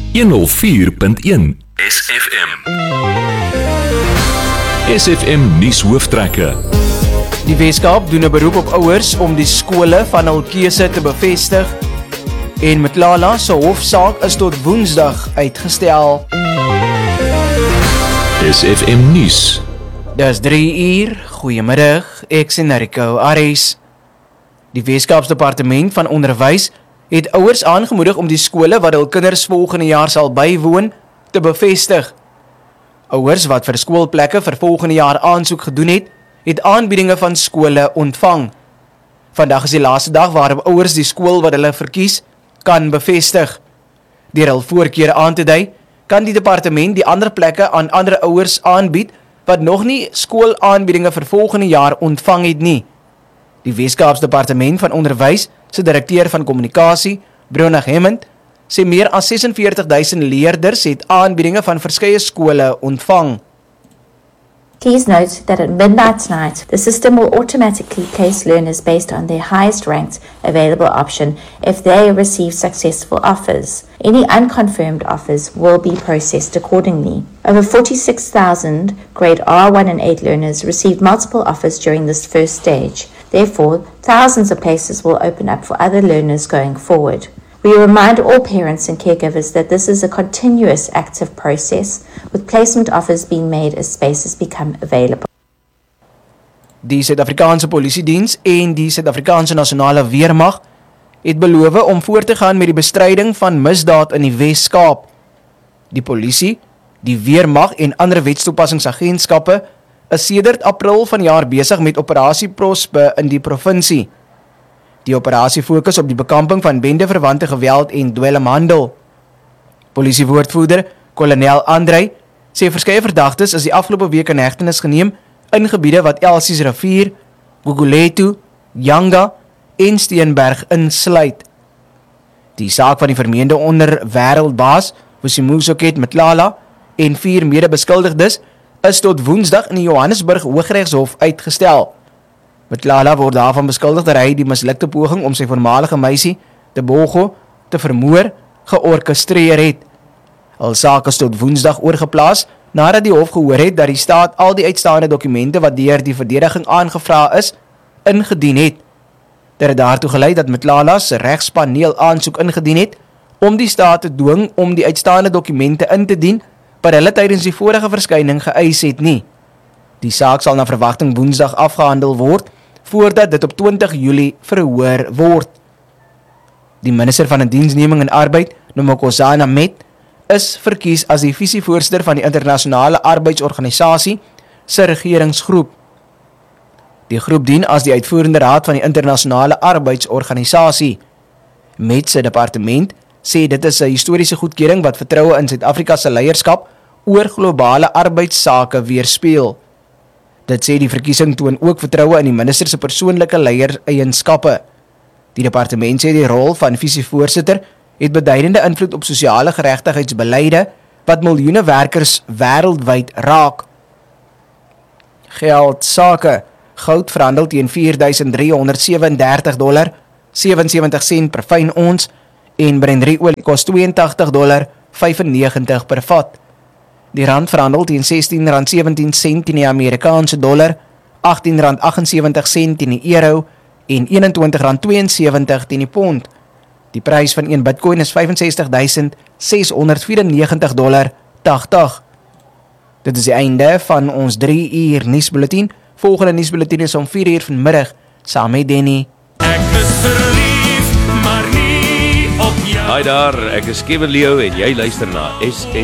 104.1 SFM. SFM nuus hooftrekke. Die Weskaap doen 'n beroep op ouers om die skole van hul keuse te bevestig en Mtlala se hofsaak is tot Woensdag uitgestel. SFM nuus. Dis 3 uur, goeiemiddag, ek sien Rico Aries. Die Weskaapsdepartement van Onderwys het ouers aangemoedig om die skole wat hul kinders volgende jaar sal bywoon, te bevestig. Ouers wat vir skoolplekke vir volgende jaar aansoek gedoen het aanbiedinge van skole ontvang. Vandag is die laaste dag waarop ouers die skool wat hulle verkies, kan bevestig. Deur hul voorkeur aan te dui, kan die departement die ander plekke aan ander ouers aanbied wat nog nie skoolaanbiedinge vir volgende jaar ontvang het nie. Die Weskaapsdepartement van Onderwys se direkteur van kommunikasie, Bruna Hammond, sê meer as 46,000 leerders het aanbiedinge van verskeie skole ontvang. Please note that at midnight tonight, the system will automatically place learners based on their highest ranked available option if they receive successful offers. Any unconfirmed offers will be processed accordingly. Over 46,000 grade R1 and 8 learners received multiple offers during this first stage. Therefore, thousands of places will open up for other learners going forward. We remind all parents and caregivers that this is a continuous active process, with placement offers being made as spaces become available. Die Suid-Afrikaanse Polisiediens en die Suid-Afrikaanse Nasionale Weermag het beloof om voort te gaan met die bestryding van misdaad in die Wes-Kaap. Die polisie, die Weermag en ander wetstoepassingsagentskappe is sedert April vanjaar besig met Operasie Prospe in die provinsie. Die operasie fokus op die bekamping van bendeverwante geweld en dwelmhandel. Polisiewoordvoerder, kolonel Andrei, sê verskeie verdagtes is die afgelope week in hegtenis geneem in gebiede wat Elsies Rivier, Guguletu, Yanga en Steenberg insluit. Die saak van die vermeende onderwêreldbaas, Vusimusoket Mtlala en 4 mede-beskuldigdes is tot Woensdag in die Johannesburg Hooggeregshof uitgestel. Mtlala word daarvan beskuldig dat hy die mislukte poging om sy voormalige meisie, Tebogo, te vermoor, georkestreer het. Hul saak is tot Woensdag oorgeplaas, nadat die hof gehoor het dat die staat al die uitstaande dokumente wat deur die verdediging aangevra is, ingedien het. Dit het daartoe gelei dat Mtlala se regspaneel aansoek ingedien het, om die staat te dwing om die uitstaande dokumente in te dien, wat hulle tydens die vorige verskyning geëis het nie. Die saak sal na verwagting Woensdag afgehandel word, voordat dit op 20 Julie verhoor word. Die minister van Indiensneming en Arbeid, Nomokozana Met, is verkies as die visievoorsitter van die Internasionale Arbeidsorganisasie se regeringsgroep. Die groep dien as die uitvoerende raad van die Internasionale Arbeidsorganisasie. Met se departement sê dit is 'n historiese goedkeuring wat vertroue in Suid-Afrika se leierskap oor globale arbeidsake weerspieël. Dit sê die verkiesing toon ook vertroue in die minister se persoonlike leiereienskappe. Die departement sê die rol van visievoorsitter het beduidende invloed op sosiale geregtigheidsbeleide wat miljoene werkers wêreldwyd raak. Geldsake: goud verhandel teen $4,337.77 per fyn ons en Brent-olie kos $82.95 per vat. Die rand verhandel teen R16.17 teen die Amerikaanse dollar, R18.78 teen die euro en R21.72 teen die pond. Die prys van 1 Bitcoin is $65,694.80. Dit is die einde van ons 3 uur nuusbulletin. Volgende nuusbulletin is om 4 uur vanmiddag, saam met Denny. Ek is verlief, maar nie op jou. Hi daar, ek is Kevin Leo en jy luister na